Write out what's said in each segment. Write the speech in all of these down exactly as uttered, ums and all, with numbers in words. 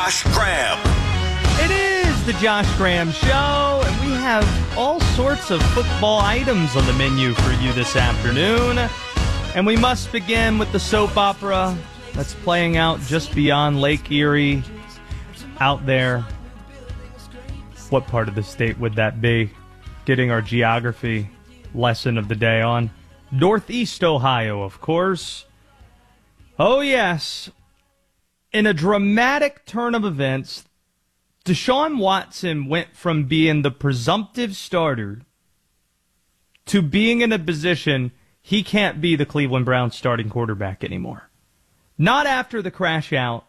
Josh Graham. It is the Josh Graham Show, and we have all sorts of football items on the menu for you this afternoon. And we must begin with the soap opera that's playing out just beyond Lake Erie, out there. What part of the state would that be? Getting our geography lesson of the day on. Northeast Ohio, of course. Oh, yes. In a dramatic turn of events, Deshaun Watson went from being the presumptive starter to being in a position he can't be the Cleveland Browns starting quarterback anymore. Not after the crash out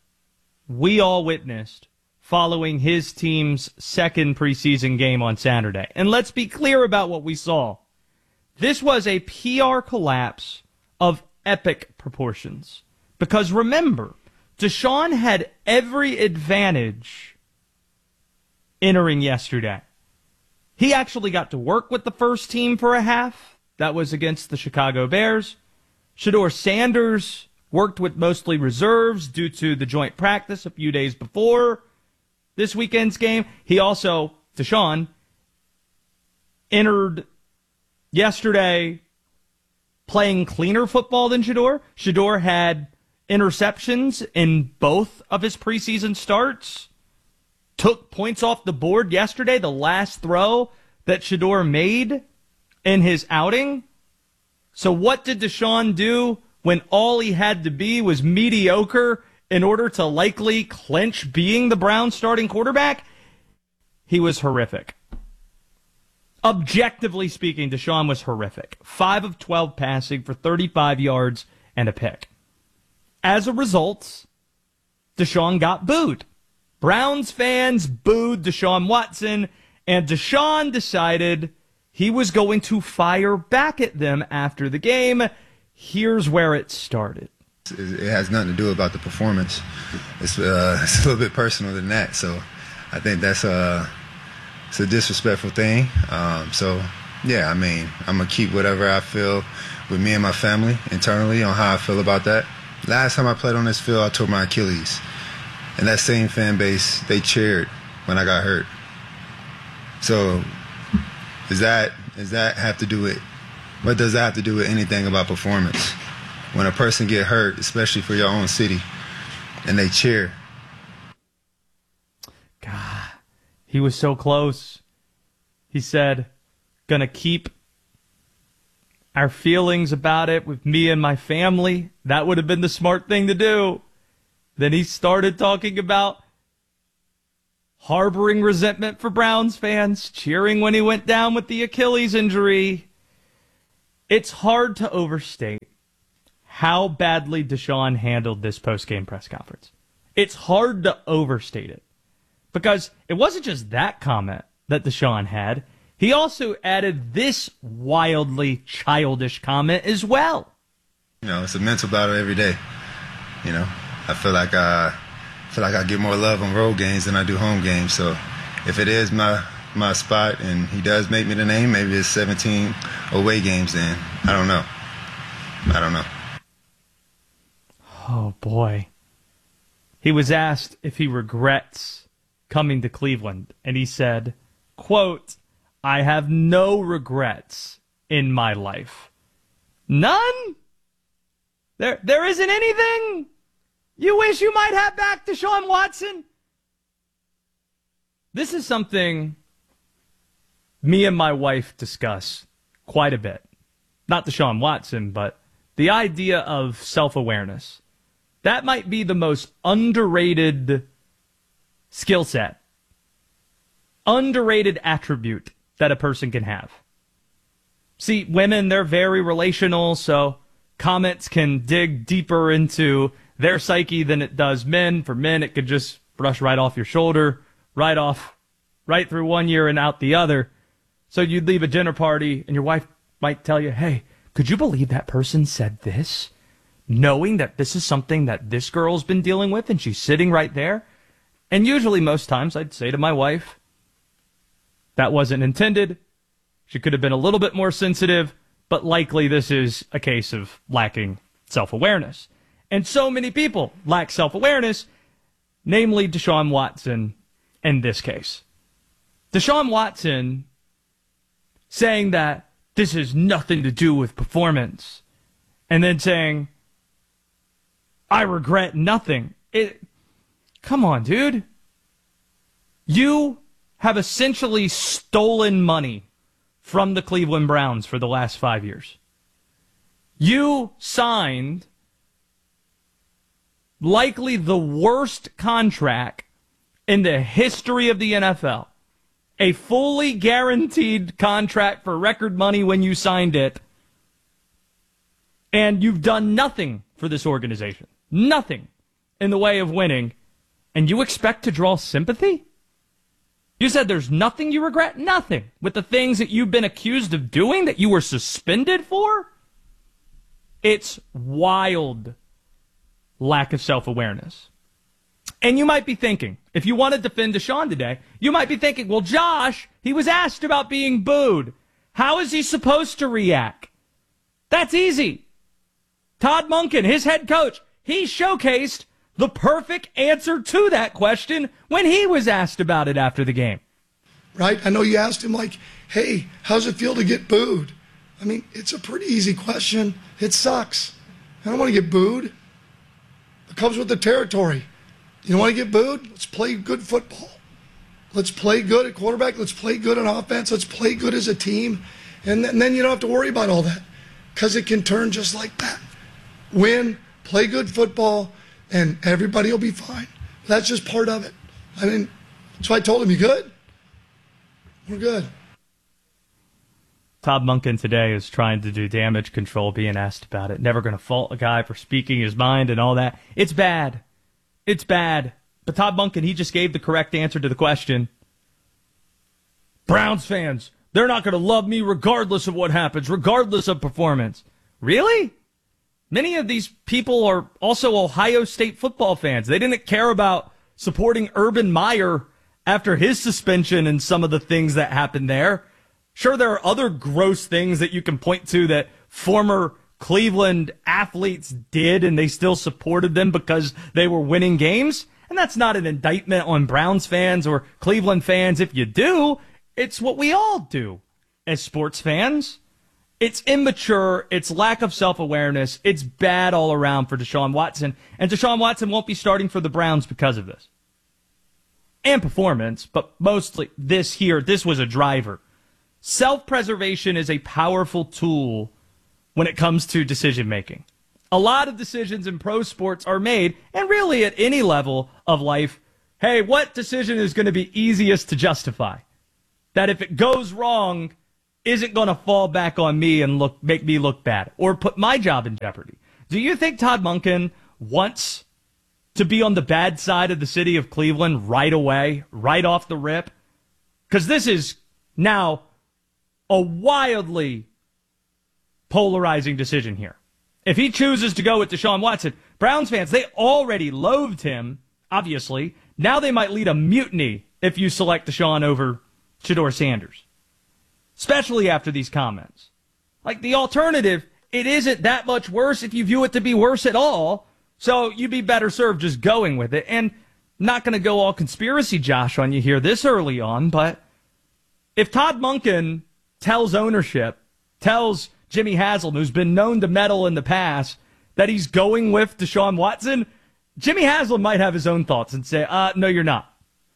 we all witnessed following his team's second preseason game on Saturday. And let's be clear about what we saw. This was a P R collapse of epic proportions. Because remember, Deshaun had every advantage entering yesterday. He actually got to work with the first team for a half. That was against the Chicago Bears. Shedeur Sanders worked with mostly reserves due to the joint practice a few days before this weekend's game. He also, Deshaun, entered yesterday playing cleaner football than Shedeur. Shedeur had interceptions in both of his preseason starts. Took points off the board yesterday, the last throw that Shedeur made in his outing. So what did Deshaun do when all he had to be was mediocre in order to likely clinch being the Browns starting quarterback? He was horrific. Objectively speaking, Deshaun was horrific. five of twelve passing for thirty-five yards and a pick. As a result, Deshaun got booed. Browns fans booed Deshaun Watson, and Deshaun decided he was going to fire back at them after the game. Here's where it started. It has nothing to do about the performance. It's, uh, it's a little bit personal than that. So I think that's a, it's a disrespectful thing. Um, so, yeah, I mean, I'm going to keep whatever I feel with me and my family internally on how I feel about that. Last time I played on this field, I tore my Achilles. And that same fan base, they cheered when I got hurt. So does that, does that have to do with, what does that have to do with anything about performance? When a person get hurt, especially for your own city, and they cheer. God, he was so close. He said, gonna keep our feelings about it with me and my family. That would have been the smart thing to do. Then he started talking about harboring resentment for Browns fans, cheering when he went down with the Achilles injury. It's hard to overstate how badly Deshaun handled this post-game press conference. It's hard to overstate it. Because it wasn't just that comment that Deshaun had. He also added this wildly childish comment as well. You know, it's a mental battle every day. You know, I feel like I feel like I get more love on road games than I do home games. So if it is my my spot and he does make me the name, maybe it's seventeen away games then. I don't know. I don't know. Oh, boy. He was asked if he regrets coming to Cleveland, and he said, quote, I have no regrets in my life. None? There, there isn't anything you wish you might have back, Deshaun Watson? This is something me and my wife discuss quite a bit. Not Deshaun Watson, but the idea of self-awareness. That might be the most underrated skill set, underrated attribute that a person can have. See, women, they're very relational, so comments can dig deeper into their psyche than it does men. For men, it could just brush right off your shoulder, right off, right through one ear and out the other. So you'd leave a dinner party, and your wife might tell you, hey, could you believe that person said this? Knowing that this is something that this girl's been dealing with, and she's sitting right there. And usually, most times, I'd say to my wife, that wasn't intended. She could have been a little bit more sensitive, but likely this is a case of lacking self-awareness. And so many people lack self-awareness. namely Deshaun Watson in this case. Deshaun Watson saying that this has nothing to do with performance, and then saying, I regret nothing. It, come on, dude. You have essentially stolen money from the Cleveland Browns for the last five years. You signed likely the worst contract in the history of the N F L. A fully guaranteed contract for record money when you signed it. And you've done nothing for this organization. Nothing in the way of winning. And you expect to draw sympathy? You said there's nothing you regret? Nothing. With the things that you've been accused of doing that you were suspended for? It's wild lack of self-awareness. And you might be thinking, if you want to defend Deshaun today, you might be thinking, well, Josh, he was asked about being booed. How is he supposed to react? That's easy. Todd Monken, his head coach, he showcased the perfect answer to that question when he was asked about it after the game. Right? I know you asked him, like, hey, how's it feel to get booed? I mean, it's a pretty easy question. It sucks. I don't want to get booed. It comes with the territory. You don't want to get booed? Let's play good football. Let's play good at quarterback. Let's play good on offense. Let's play good as a team. And, th- and then you don't have to worry about all that because it can turn just like that. Win, play good football, and everybody will be fine. That's just part of it. I mean, so I told him, you good? We're good. Todd Monken today is trying to do damage control, being asked about it. Never going to fault a guy for speaking his mind and all that. It's bad. It's bad. But Todd Monken, he just gave the correct answer to the question. Browns fans, they're not going to love me regardless of what happens, regardless of performance. Really? Many of these people are also Ohio State football fans. They didn't care about supporting Urban Meyer after his suspension and some of the things that happened there. Sure, there are other gross things that you can point to that former Cleveland athletes did, and they still supported them because they were winning games. And that's not an indictment on Browns fans or Cleveland fans. If you do, it's what we all do as sports fans. It's immature. It's lack of self-awareness. It's bad all around for Deshaun Watson. And Deshaun Watson won't be starting for the Browns because of this. And performance, but mostly this here, this was a driver. Self-preservation is a powerful tool when it comes to decision-making. A lot of decisions in pro sports are made, and really at any level of life, hey, what decision is going to be easiest to justify? That if it goes wrong, isn't going to fall back on me and look make me look bad or put my job in jeopardy. Do you think Todd Monken wants to be on the bad side of the city of Cleveland right away, right off the rip? Because this is now a wildly polarizing decision here. If he chooses to go with Deshaun Watson, Browns fans, they already loathed him, obviously. Now they might lead a mutiny if you select Deshaun over Shedeur Sanders. Especially after these comments. Like, the alternative, it isn't that much worse if you view it to be worse at all. So you'd be better served just going with it. And not going to go all conspiracy Josh on you here this early on, but if Todd Monken tells ownership, tells Jimmy Haslam, who's been known to meddle in the past, that he's going with Deshaun Watson, Jimmy Haslam might have his own thoughts and say, uh, no, you're not.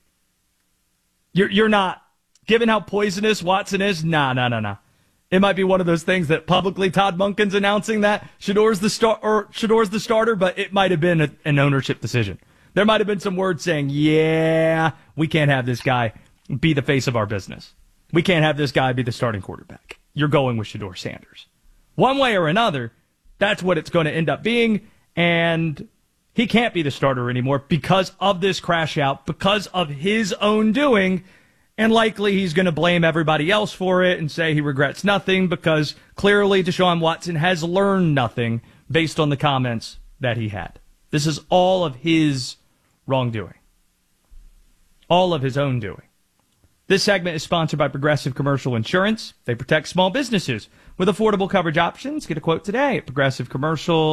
You're, you're not. Given how poisonous Watson is, nah, nah, nah, nah. It might be one of those things that publicly Todd Monken's announcing that Shedeur's the star or Shedeur's the starter, but it might have been a, an ownership decision. There might have been some words saying, yeah, we can't have this guy be the face of our business. We can't have this guy be the starting quarterback. You're going with Shedeur Sanders. One way or another, that's what it's going to end up being, and he can't be the starter anymore because of this crash out, because of his own doing. And likely he's going to blame everybody else for it and say he regrets nothing because clearly Deshaun Watson has learned nothing based on the comments that he had. This is all of his wrongdoing. All of his own doing. This segment is sponsored by Progressive Commercial Insurance. They protect small businesses with affordable coverage options. Get a quote today at progressive commercial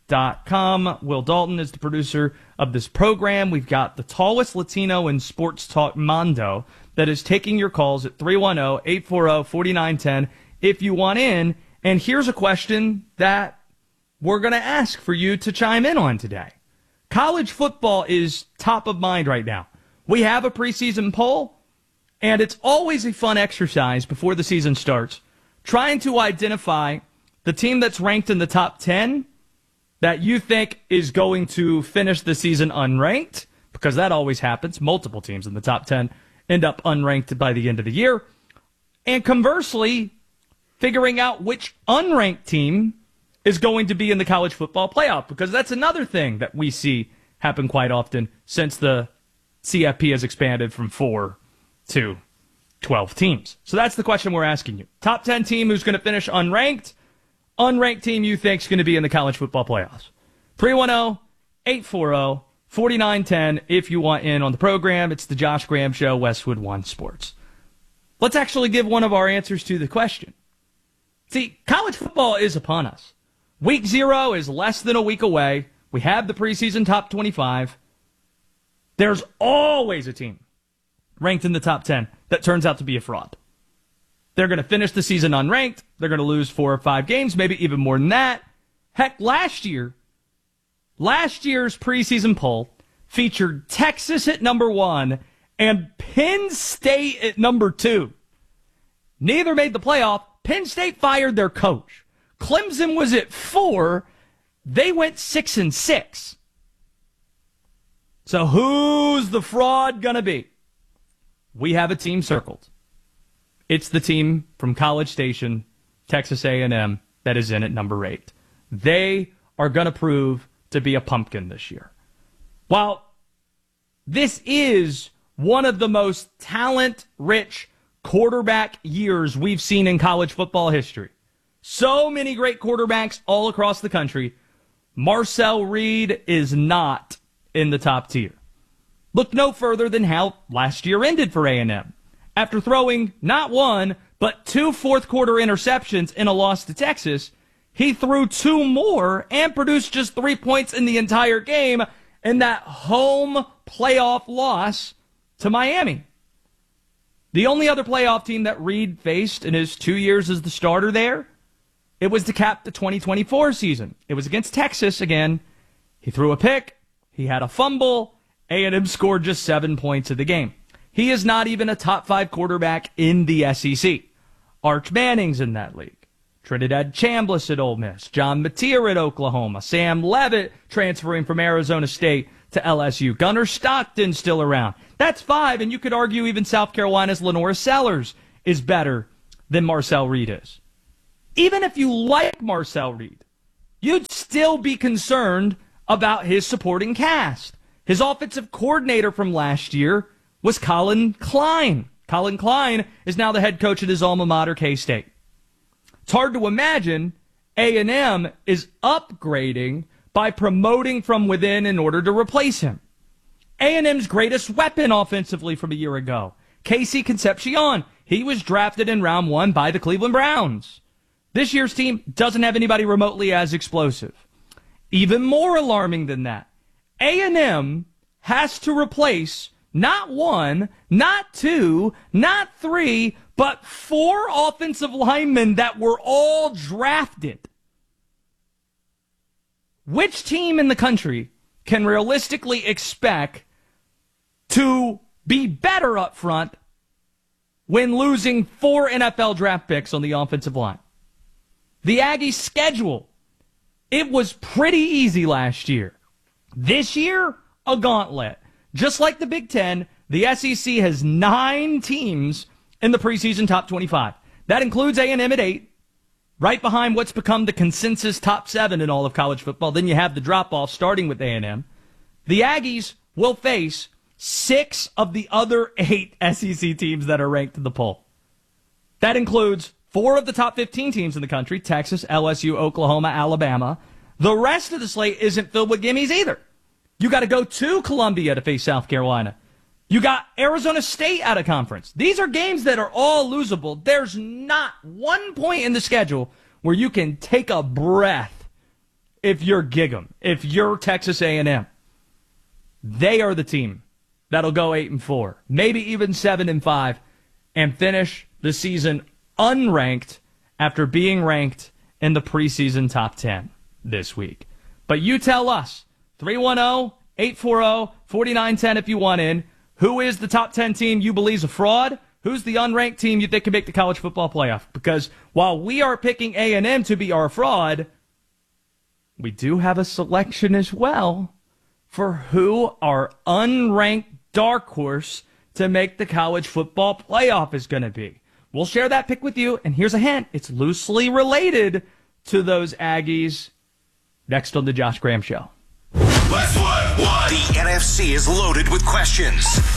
dot com. Will Dalton is the producer of this program. We've got the tallest Latino in sports talk mondo that is taking your calls at three one zero, eight four zero, four nine one zero if you want in. And here's a question that we're going to ask for you to chime in on today. College football is top of mind right now. We have a preseason poll, and it's always a fun exercise before the season starts, trying to identify the team that's ranked in the top ten that you think is going to finish the season unranked, because that always happens. Multiple teams in the top ten end up unranked by the end of the year. And conversely, figuring out which unranked team is going to be in the college football playoff, because that's another thing that we see happen quite often since the C F P has expanded from four to twelve teams. So that's the question we're asking you. Top ten team who's going to finish unranked. Unranked team you think is going to be in the college football playoffs. three one zero, eight four zero, four nine one zero if you want in on the program. It's the Josh Graham Show, Westwood One Sports. Let's actually give one of our answers to the question. See, college football is upon us. Week zero is less than a week away. We have the preseason top twenty-five. There's always a team ranked in the top ten that turns out to be a fraud. They're going to finish the season unranked. They're going to lose four or five games, maybe even more than that. Heck, last year, last year's preseason poll featured Texas at number one and Penn State at number two. Neither made the playoff. Penn State fired their coach. Clemson was at four. They went six and six. So who's the fraud going to be? We have a team circled. It's the team from College Station, Texas A and M, that is in at number eight. They are going to prove to be a pumpkin this year. While this is one of the most talent-rich quarterback years we've seen in college football history, so many great quarterbacks all across the country, Marcel Reed is not in the top tier. Look no further than how last year ended for A and M. After throwing not one, but two fourth-quarter interceptions in a loss to Texas, he threw two more and produced just three points in the entire game in that home playoff loss to Miami. The only other playoff team that Reed faced in his two years as the starter there, it was to cap the twenty twenty-four season. It was against Texas again. He threw a pick. He had a fumble. A and M scored just seven points of the game. He is not even a top five quarterback in the S E C. Arch Manning's in that league. Trinidad Chambliss at Ole Miss. John Mateer at Oklahoma. Sam Levitt transferring from Arizona State to L S U. Gunnar Stockton still around. That's five, and you could argue even South Carolina's Lenora Sellers is better than Marcel Reed is. Even if you like Marcel Reed, you'd still be concerned about his supporting cast. His offensive coordinator from last year was Colin Klein. Colin Klein is now the head coach at his alma mater, K-State. It's hard to imagine A and M is upgrading by promoting from within in order to replace him. A and M's greatest weapon offensively from a year ago, Casey Concepcion. He was drafted in round one by the Cleveland Browns. This year's team doesn't have anybody remotely as explosive. Even more alarming than that, A and M has to replace not one, not two, not three, but four offensive linemen that were all drafted. Which team in the country can realistically expect to be better up front when losing four N F L draft picks on the offensive line? The Aggies' schedule, it was pretty easy last year. This year, a gauntlet. Just like the Big Ten, the S E C has nine teams in the preseason top twenty-five. That includes A and M at eight, right behind what's become the consensus top seven in all of college football. Then you have the drop-off starting with A and M. The Aggies will face six of the other eight S E C teams that are ranked in the poll. That includes four of the top fifteen teams in the country, Texas, L S U, Oklahoma, Alabama. The rest of the slate isn't filled with gimmies either. You got to go to Columbia to face South Carolina. You got Arizona State out of conference. These are games that are all losable. There's not one point in the schedule where you can take a breath if you're Gig'em, if you're Texas A and M, they are the team that'll go eight and four, maybe even seven and five, and finish the season unranked after being ranked in the preseason top ten this week. But you tell us, three one zero, eight four zero, four nine one zero if you want in. Who is the top ten team you believe is a fraud? Who's the unranked team you think can make the college football playoff? Because while we are picking A and M to be our fraud, we do have a selection as well for who our unranked dark horse to make the college football playoff is going to be. We'll share that pick with you, and here's a hint. It's loosely related to those Aggies. Next on the Josh Graham Show. The N F C is loaded with questions.